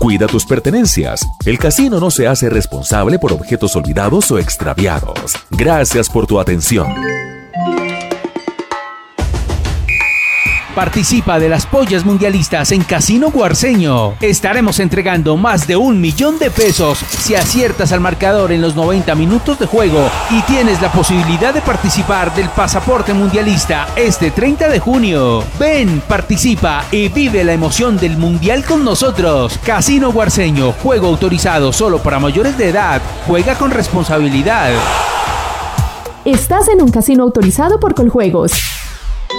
Cuida tus pertenencias. El casino no se hace responsable por objetos olvidados o extraviados. Gracias por tu atención. Participa de las pollas mundialistas en Casino Guarceño. Estaremos entregando más de 1 millón de pesos si aciertas al marcador en los 90 minutos de juego y tienes la posibilidad de participar del pasaporte mundialista este 30 de junio. Ven, participa y vive la emoción del mundial con nosotros. Casino Guarceño, juego autorizado solo para mayores de edad. Juega con responsabilidad. Estás en un casino autorizado por Coljuegos.